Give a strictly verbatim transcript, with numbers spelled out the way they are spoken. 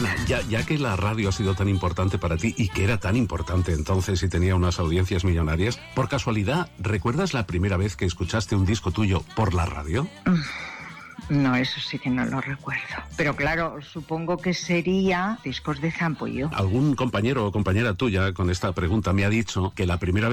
Ana, ya, ya que la radio ha sido tan importante para ti y que era tan importante entonces y tenía unas audiencias millonarias, por casualidad, ¿recuerdas la primera vez que escuchaste un disco tuyo por la radio? No, eso sí que no lo recuerdo. Pero claro, supongo que sería discos de Zampollo. Algún compañero o compañera tuya con esta pregunta me ha dicho que la primera vez